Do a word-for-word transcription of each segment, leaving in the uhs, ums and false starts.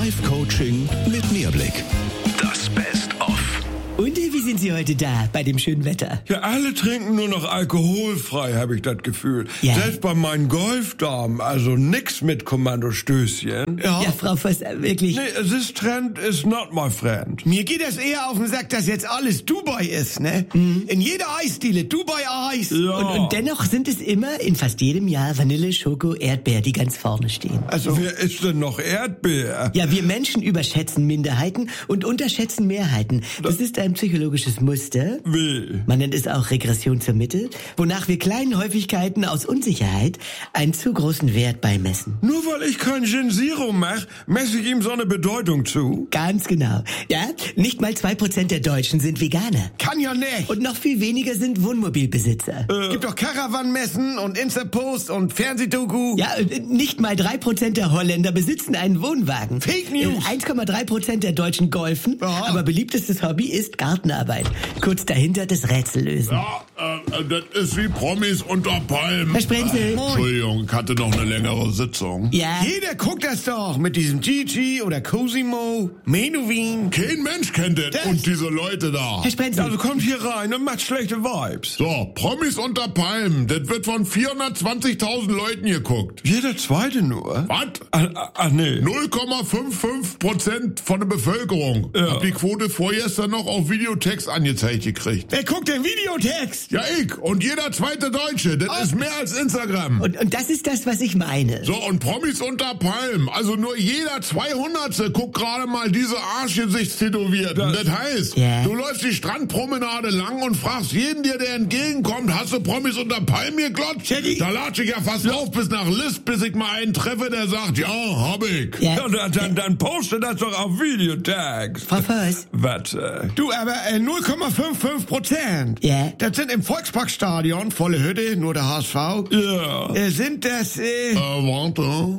Live-Coaching mit Mehrblick. Das Best-of. Und wie sind Sie heute da, bei dem schönen Wetter? Ja, alle trinken nur noch alkoholfrei, habe ich das Gefühl. Ja. Selbst bei meinen Golfdamen, also nix mit Kommandostößchen. Ja, ja Frau Voss, wirklich. Nee, this trend is not my friend. Mir geht es eher auf den Sack, dass jetzt alles Dubai ist, ne? Mhm. In jeder Eisdiele, Dubai-Eis. Ja. Und, und dennoch sind es immer in fast jedem Jahr Vanille, Schoko, Erdbeer, die ganz vorne stehen. Also, wer isst denn noch Erdbeer? Ja, wir Menschen überschätzen Minderheiten und unterschätzen Mehrheiten. Das ist ein psychologisches Muster. Wie? Man nennt es auch Regression zur Mitte, wonach wir kleinen Häufigkeiten aus Unsicherheit einen zu großen Wert beimessen. Nur weil ich kein Gin Zero mache, messe ich ihm so eine Bedeutung zu? Ganz genau. Ja, nicht mal zwei Prozent der Deutschen sind Veganer. Kann ja nicht. Und noch viel weniger sind Wohnmobilbesitzer. Äh. Gibt doch Caravan-Messen und Insta-Post und Fernsehdoku. Ja, nicht mal drei Prozent der Holländer besitzen einen Wohnwagen. Fake News. eins Komma drei Prozent der Deutschen golfen, Aha. aber beliebtestes Hobby ist Gartenarbeit. Kurz dahinter das Rätsellösen. Ja, äh, das ist wie Promis unter Palmen. Herr Sprenzel. Entschuldigung, ich hatte noch eine längere Sitzung. Ja, Jeder guckt das doch mit diesem Gigi oder Cosimo, Menowin. Kein Mensch kennt das. Das- Und diese Leute da. Herr Sprenzel. Also kommt hier rein und macht schlechte Vibes. So, Promis unter Palmen, das wird von vierhundertzwanzigtausend Leuten geguckt. Jeder zweite nur. Was? Ach, ach nee. null Komma fünfundfünfzig Prozent von der Bevölkerung. Ja. Hab die Quote vorgestern noch auf Videotext angezeigt gekriegt. Wer guckt denn Videotext? Ja, ich. Und jeder zweite Deutsche. Das ist mehr als Instagram. Und, und das ist das, was ich meine. So, und Promis unter Palmen. Also nur jeder zweihundertste guckt gerade mal diese Arschgesichtstätowierten. Das, das heißt, Ja. du läufst die Strandpromenade lang und fragst jeden dir, der entgegenkommt, hast du Promis unter Palmen geglotzt? Teddy. Da latsche ich ja fast drauf bis nach List, bis ich mal einen treffe, der sagt, ja, hab ich. Ja, Ja, dann, dann, dann poste das doch auf Videotext. Frau Voss. Warte. Du, aber äh, null Komma fünfundfünfzig Prozent. Ja. Das sind im Volksparkstadion, volle Hütte, nur der H S V. Ja. Äh, sind das äh, Äh, warte.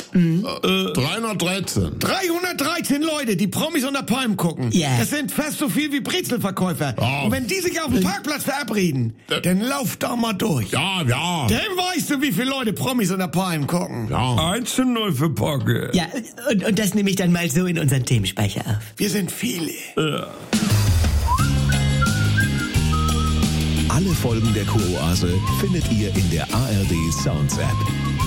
Äh, dreihundertdreizehn. dreihundertdreizehn Leute, die Promis unter Palmen gucken. Ja. Das sind fast so viel wie Brezelverkäufer. Ja. Und wenn die sich auf dem Parkplatz verabreden, Das- dann lauf da mal durch. Ja, ja. Dann weißt du, wie viele Leute Promis unter Palmen gucken. Ja. eins zu null für Pocke. Ja, und, und das nehme ich dann mal so in unseren Themenspeicher auf. Wir sind viele. Alle Folgen der Kuroase findet ihr in der A R D Sounds App.